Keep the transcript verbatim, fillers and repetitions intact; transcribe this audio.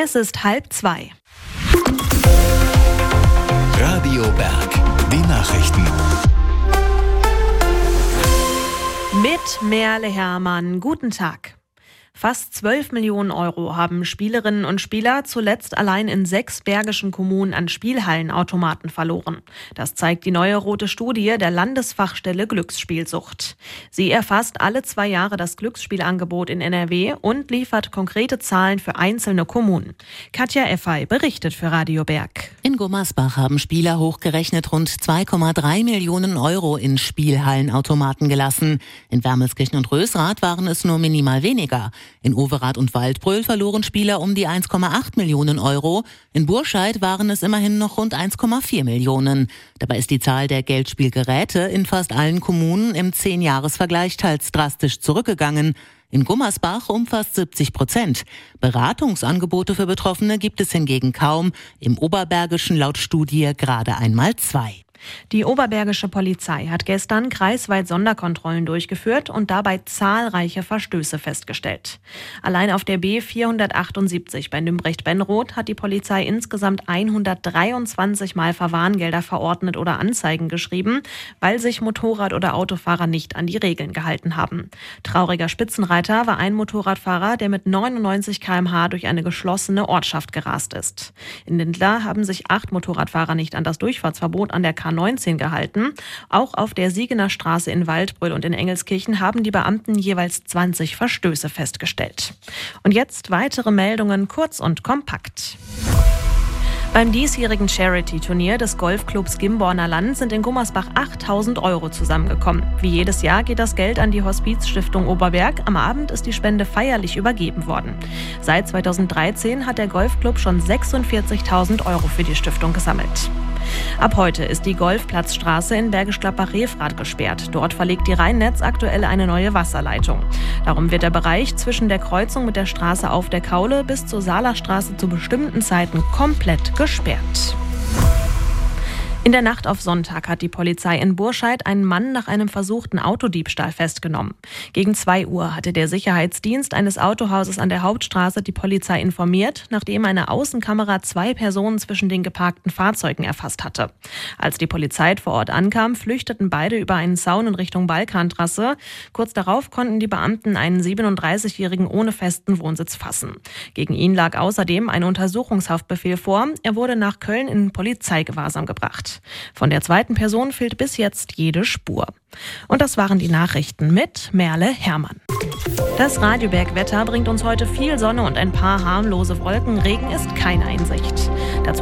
Es ist halb zwei. Radio Berg, die Nachrichten. Mit Merle Hermann, guten Tag. Fast zwölf Millionen Euro haben Spielerinnen und Spieler zuletzt allein in sechs bergischen Kommunen an Spielhallenautomaten verloren. Das zeigt die neue rote Studie der Landesfachstelle Glücksspielsucht. Sie erfasst alle zwei Jahre das Glücksspielangebot in N R W und liefert konkrete Zahlen für einzelne Kommunen. Katja Effey berichtet für Radio Berg. In Gummersbach haben Spieler hochgerechnet rund zwei Komma drei Millionen Euro in Spielhallenautomaten gelassen. In Wermelskirchen und Rösrath waren es nur minimal weniger. In Overath und Waldbröl verloren Spieler um die eins Komma acht Millionen Euro. In Burscheid waren es immerhin noch rund eins Komma vier Millionen. Dabei ist die Zahl der Geldspielgeräte in fast allen Kommunen im zehn-Jahres-Vergleich teils drastisch zurückgegangen. In Gummersbach um fast siebzig Prozent. Beratungsangebote für Betroffene gibt es hingegen kaum. Im Oberbergischen laut Studie gerade einmal zwei. Die Oberbergische Polizei hat gestern kreisweit Sonderkontrollen durchgeführt und dabei zahlreiche Verstöße festgestellt. Allein auf der B vierhundertachtundsiebzig bei Nümbrecht-Benroth hat die Polizei insgesamt hundertdreiundzwanzig Mal Verwarngelder verordnet oder Anzeigen geschrieben, weil sich Motorrad- oder Autofahrer nicht an die Regeln gehalten haben. Trauriger Spitzenreiter war ein Motorradfahrer, der mit neunundneunzig Kilometer pro Stunde durch eine geschlossene Ortschaft gerast ist. In Lindlar haben sich acht Motorradfahrer nicht an das Durchfahrtsverbot an der K neunzehn gehalten. Auch auf der Siegener Straße in Waldbröl und in Engelskirchen haben die Beamten jeweils zwanzig Verstöße festgestellt. Und jetzt weitere Meldungen kurz und kompakt. Beim diesjährigen Charity-Turnier des Golfclubs Gimborner Land sind in Gummersbach achttausend Euro zusammengekommen. Wie jedes Jahr geht das Geld an die Hospizstiftung Oberberg. Am Abend ist die Spende feierlich übergeben worden. Seit zweitausenddreizehn hat der Golfclub schon sechsundvierzigtausend Euro für die Stiftung gesammelt. Ab heute ist die Golfplatzstraße in Bergisch Gladbach-Revrath gesperrt. Dort verlegt die Rheinnetz aktuell eine neue Wasserleitung. Darum wird der Bereich zwischen der Kreuzung mit der Straße auf der Kaule bis zur Saalerstraße zu bestimmten Zeiten komplett gesperrt. In der Nacht auf Sonntag hat die Polizei in Burscheid einen Mann nach einem versuchten Autodiebstahl festgenommen. Gegen zwei Uhr hatte der Sicherheitsdienst eines Autohauses an der Hauptstraße die Polizei informiert, nachdem eine Außenkamera zwei Personen zwischen den geparkten Fahrzeugen erfasst hatte. Als die Polizei vor Ort ankam, flüchteten beide über einen Zaun in Richtung Balkantrasse. Kurz darauf konnten die Beamten einen siebenunddreißigjährigen ohne festen Wohnsitz fassen. Gegen ihn lag außerdem ein Untersuchungshaftbefehl vor. Er wurde nach Köln in Polizeigewahrsam gebracht. Von der zweiten Person fehlt bis jetzt jede Spur. Und das waren die Nachrichten mit Merle Hermann. Das Radio Berg Wetter bringt uns heute viel Sonne und ein paar harmlose Wolken. Regen ist keine in Sicht. Dazu